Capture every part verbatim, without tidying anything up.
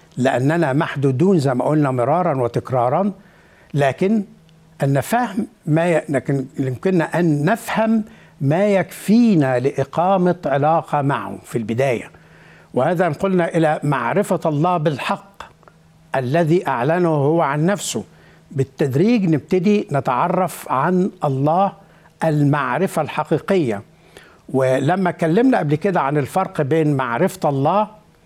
لأننا محدودون زي ما قلنا مرارا وتكرارا، لكن أن فهم ما ي... لكن يمكننا أن نفهم ما يكفينا لإقامة علاقة معه في البداية، وهذا قلنا إلى معرفة الله بالحق الذي أعلنه هو عن نفسه. بالتدريج نبتدي نتعرف عن الله المعرفة الحقيقية. ولما اتكلمنا قبل كده عن الفرق بين معرفة الله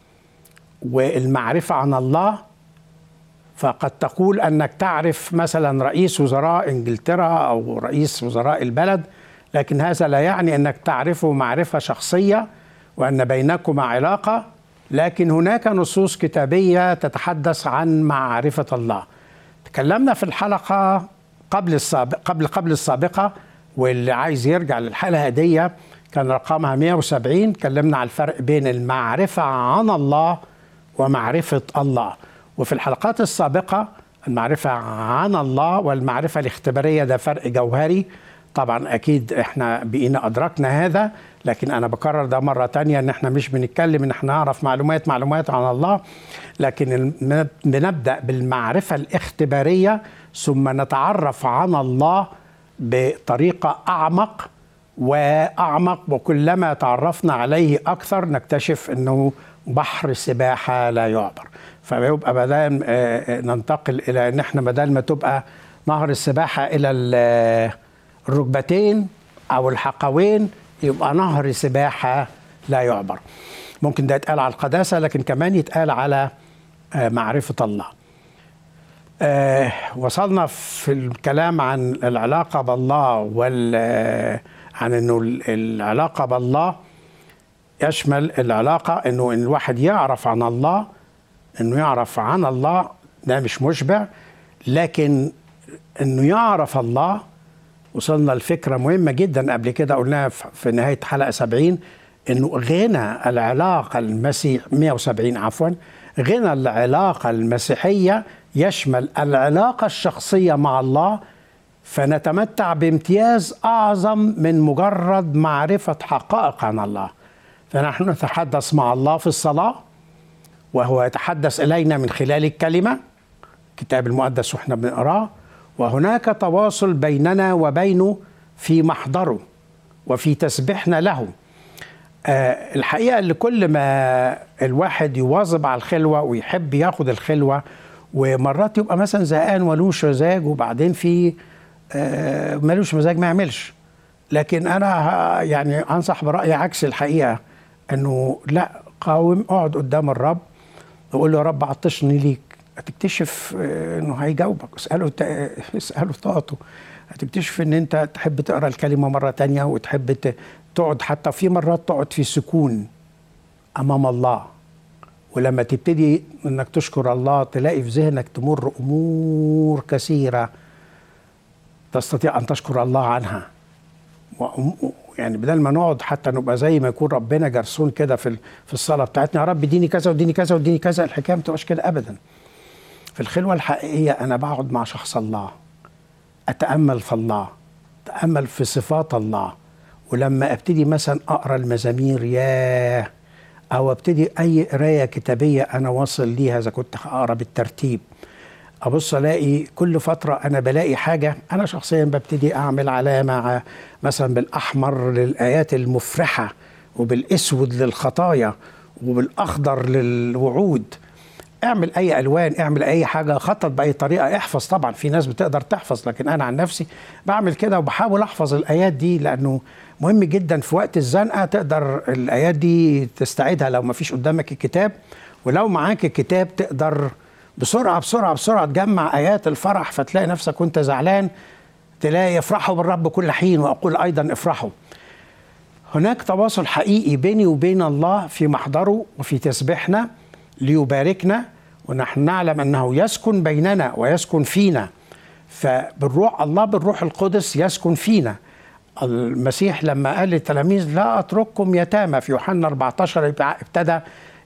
والمعرفة عن الله، فقد تقول أنك تعرف مثلا رئيس وزراء إنجلترا أو رئيس وزراء البلد، لكن هذا لا يعني أنك تعرفه معرفة شخصية وأن بينكما علاقة. لكن هناك نصوص كتابية تتحدث عن معرفة الله. تكلمنا في الحلقة قبل السابق قبل قبل السابقة، واللي عايز يرجع للحلقة دي كان رقمها مئة وسبعين، تكلمنا على الفرق بين المعرفة عن الله ومعرفة الله. وفي الحلقات السابقة المعرفة عن الله والمعرفة الاختبارية ده فرق جوهري. طبعا أكيد إحنا بقينا أدركنا هذا، لكن أنا بكرر ده مرة تانية إن إحنا مش بنتكلم إن إحنا نعرف معلومات معلومات عن الله، لكن بنبدأ بالمعرفة الاختبارية ثم نتعرف عن الله بطريقة أعمق وأعمق، وكلما تعرفنا عليه أكثر نكتشف أنه بحر سباحة لا يعبر. فيبقى بدل ننتقل إلى أن احنا بدل ما تبقى نهر السباحة إلى الركبتين أو الحقوين، يبقى نهر سباحة لا يعبر. ممكن ده يتقال على القداسة، لكن كمان يتقال على معرفة الله. آه وصلنا في الكلام عن العلاقة بالله وال عن انه العلاقة بالله يشمل العلاقة انه ان الواحد يعرف عن الله، انه يعرف عن الله ده مش مشبع، لكن انه يعرف الله. وصلنا لفكرة مهمة جدا قبل كده قلناها في نهاية حلقة سبعين، انه غنى العلاقة المسيح مئة وسبعين عفوا غنى العلاقة المسيحية يشمل العلاقة الشخصية مع الله، فنتمتع بامتياز أعظم من مجرد معرفة حقائق عن الله. فنحن نتحدث مع الله في الصلاة، وهو يتحدث إلينا من خلال الكلمة الكتاب المقدس وإحنا بنقراه، وهناك تواصل بيننا وبينه في محضره وفي تسبيحنا له. أه الحقيقة اللي كل ما الواحد يواظب على الخلوة ويحب ياخد الخلوة، ومرات يبقى مثلا زهقان ولوش مزاج، وبعدين في أه ملوش مزاج ما يعملش. لكن أنا يعني أنصح برأي عكس الحقيقة، أنه لا، قاوم، اقعد قدام الرب وقول له يا رب عطشني ليك. هتكتشف أنه هيجاوبك. اسأله اسأله طاقته. هتكتشف أن أنت تحب تقرأ الكلمة مرة تانية، وتحب تقعد حتى في مرات تقعد في سكون أمام الله. ولما تبتدي أنك تشكر الله تلاقي في ذهنك تمر أمور كثيرة تستطيع أن تشكر الله عنها. يعني بدل ما نقعد حتى نبقى زي ما يكون ربنا جرسون كده في في الصلاة بتاعتنا، يا رب اديني كذا واديني كذا واديني كذا، الحكاية ما تبقاش كده أبدا. في الخلوة الحقيقية أنا بقعد مع شخص الله، أتأمل في الله، أتأمل في صفات الله. ولما ابتدي مثلا اقرا المزامير ياه، او ابتدي اي قرايه كتابيه انا واصل ليها، اذا كنت هقرا بالترتيب، ابص الاقي كل فتره انا بلاقي حاجه. انا شخصيا ببتدي اعمل علامه مثلا بالاحمر للايات المفرحه، وبالاسود للخطايا، وبالاخضر للوعود. اعمل اي الوان، اعمل اي حاجه، خطط باي طريقه، احفظ. طبعا في ناس بتقدر تحفظ، لكن انا عن نفسي بعمل كده وبحاول احفظ الايات دي، لانه مهم جدا في وقت الزنقه تقدر الايات دي تستعيدها لو ما فيش قدامك الكتاب. ولو معاك الكتاب تقدر بسرعه بسرعه بسرعه تجمع ايات الفرح، فتلاقي نفسك وانت زعلان تلاقي افرحوا بالرب كل حين واقول ايضا افرحوا. هناك تواصل حقيقي بيني وبين الله في محضره وفي تسبيحنا ليباركنا، ونحن نعلم أنه يسكن بيننا ويسكن فينا. فبالروح الله بالروح القدس يسكن فينا. المسيح لما قال للتلاميذ لا أترككم يتامى في يوحنا أربعة عشر ابتدى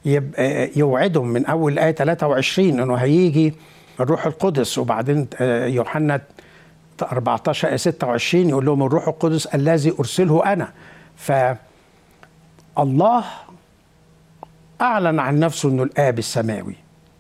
يوعدهم من أول آية ثلاثة وعشرين أنه هيجي الروح القدس، وبعدين يوحنا أربعة عشر ستة وعشرين يقول لهم الروح القدس الذي أرسله أنا. فالله أعلن عن نفسه أنه الآب السماوي،